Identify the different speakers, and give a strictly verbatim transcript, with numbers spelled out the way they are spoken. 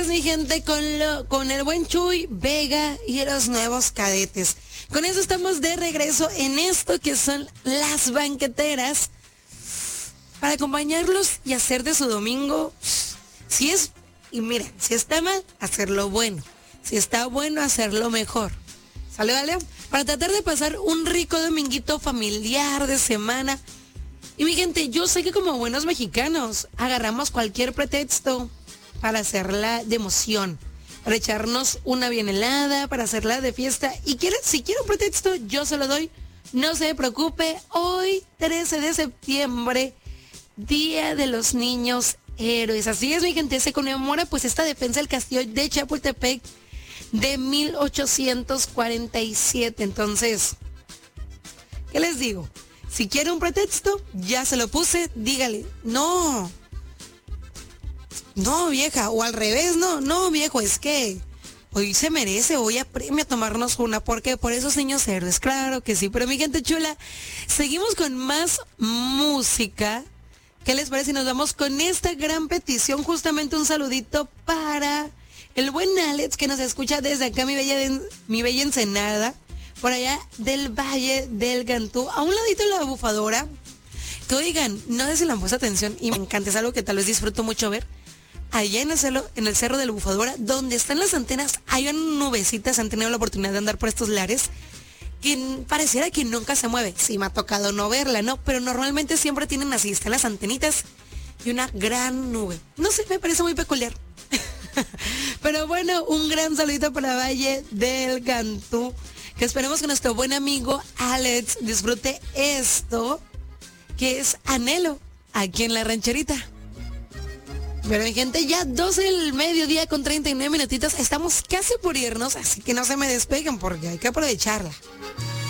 Speaker 1: Mi gente, con, lo, con el buen Chuy Vega y los nuevos cadetes. Con eso estamos de regreso en esto que son las banqueteras, para acompañarlos y hacer de su domingo, si es, y miren, si está mal, hacerlo bueno. Si está bueno, hacerlo mejor. ¿Sale, vale? Para tratar de pasar un rico dominguito familiar de semana. Y mi gente, yo sé que como buenos mexicanos agarramos cualquier pretexto para hacerla de emoción, para echarnos una bien helada, para hacerla de fiesta. Y quiere, si quiere un pretexto, yo se lo doy. No se preocupe, hoy trece de septiembre, Día de los Niños Héroes. Así es, mi gente, se conmemora pues esta defensa del castillo de Chapultepec de mil ochocientos cuarenta y siete. Entonces, ¿qué les digo? Si quiere un pretexto, ya se lo puse, dígale, no. No, vieja, o al revés, no, no, viejo, es que hoy se merece, hoy apremia tomarnos una, porque por esos niños héroes, claro que sí. Pero mi gente chula, seguimos con más música. ¿Qué les parece si nos vamos con esta gran petición? Justamente un saludito para el buen Alex, que nos escucha desde acá, mi bella, de, mi bella Ensenada, por allá del Valle del Cantú, a un ladito de la Bufadora. Que oigan, no sé si le han puesto atención y me encanta, es algo que tal vez disfruto mucho ver. Allá en el, cerro, en el cerro de la Bufadora, donde están las antenas, hay unas nubecitas, han tenido la oportunidad de andar por estos lares, que pareciera que nunca se mueve. Sí, me ha tocado no verla, ¿no? Pero normalmente siempre tienen así, están las antenitas y una gran nube. No sé, me parece muy peculiar. Pero bueno, un gran saludito para Valle del Cantú, que esperemos que nuestro buen amigo Alex disfrute esto, que es Anhelo, aquí en La Rancherita. Pero mi gente, ya doce del mediodía con treinta y nueve minutitos, estamos casi por irnos, así que no se me despeguen porque hay que aprovecharla.